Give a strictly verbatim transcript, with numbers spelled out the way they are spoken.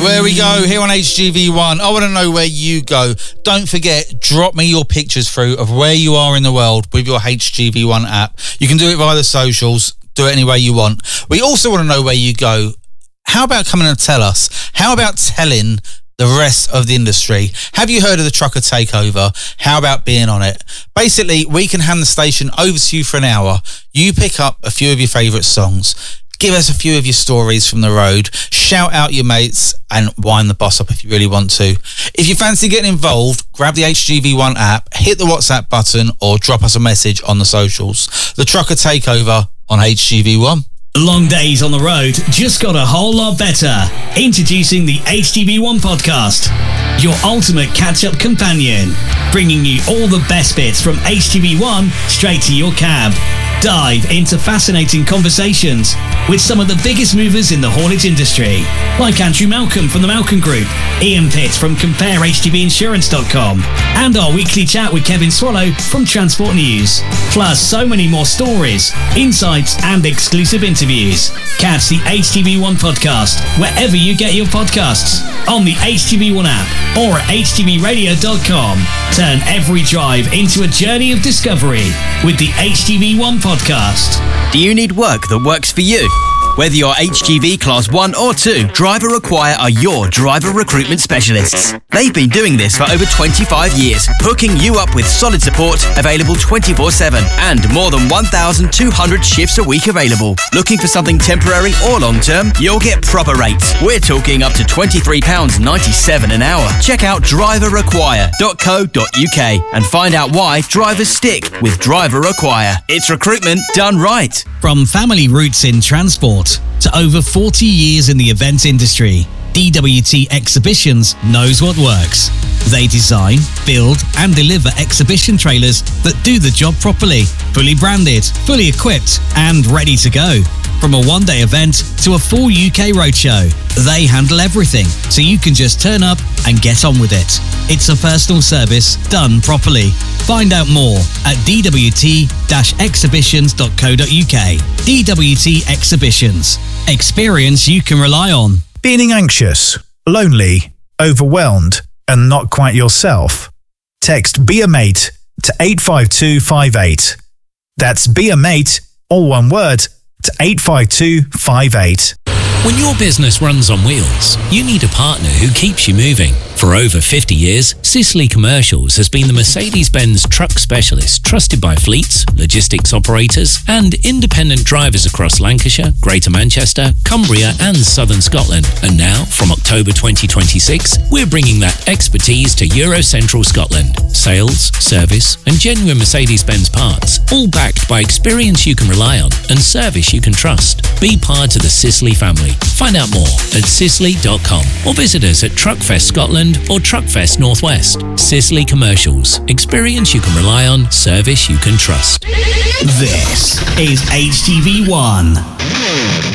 Where we go here on H G V one. I want to know where you go. Don't forget, drop me your pictures through of where you are in the world with your H G V one app. You can do it via the socials. Do it any way you want. We also want to know where you go. How about coming and tell us? How about telling the rest of the industry? Have you heard of the Trucker Takeover? How about being on it? Basically, we can hand the station over to you for an hour. You pick up a few of your favourite songs. Give us a few of your stories from the road. Shout out your mates and wind the boss up if you really want to. If you fancy getting involved, grab the H G V one app, hit the WhatsApp button or drop us a message on the socials. The Trucker Takeover on H G V one. Long days on the road just got a whole lot better. Introducing the H G V one podcast, your ultimate catch-up companion, bringing you all the best bits from H G V one straight to your cab. Dive into fascinating conversations with some of the biggest movers in the haulage industry, like Andrew Malcolm from the Malcolm Group, Ian Pitt from compare H G V insurance dot com, and our weekly chat with Kevin Swallow from Transport News. Plus so many more stories, insights and exclusive interviews. Catch the H G V one podcast wherever you get your podcasts, on the H G V one app or at H G V radio dot com. Turn every drive into a journey of discovery with the H G V one podcast. Do you need work that works for you? Whether you're H G V Class one or two, Driver Acquire are your driver recruitment specialists. They've been doing this for over twenty-five years, hooking you up with solid support, available twenty-four seven, and more than one thousand two hundred shifts a week available. Looking for something temporary or long-term? You'll get proper rates. We're talking up to twenty-three pounds ninety-seven an hour. Check out driver acquire dot co dot uk and find out why drivers stick with Driver Acquire. It's recruitment done right. From family roots in transport to over forty years in the event industry, D W T Exhibitions knows what works. They design, build and deliver exhibition trailers that do the job properly, fully branded, fully equipped and ready to go. From a one-day event to a full U K roadshow, they handle everything so you can just turn up and get on with it. It's a personal service done properly. Find out more at d w t dash exhibitions dot co dot uk. D W T Exhibitions. Experience you can rely on. Feeling anxious, lonely, overwhelmed, and not quite yourself? Text Be A Mate to eight five two five eight. That's Be A Mate, all one word, to eight five two five eight. When your business runs on wheels, you need a partner who keeps you moving. For over fifty years, Sicily Commercials has been the Mercedes-Benz truck specialist trusted by fleets, logistics operators, and independent drivers across Lancashire, Greater Manchester, Cumbria, and Southern Scotland. And now, from October twenty twenty-six, we're bringing that expertise to Euro Central Scotland. Sales, service, and genuine Mercedes-Benz parts, all backed by experience you can rely on and service you can trust. Be part of the Sicily family. Find out more at sicily dot com or visit us at Truckfest Scotland or Truckfest Northwest. Sicily Commercials. Experience you can rely on, service you can trust. This is H G V one.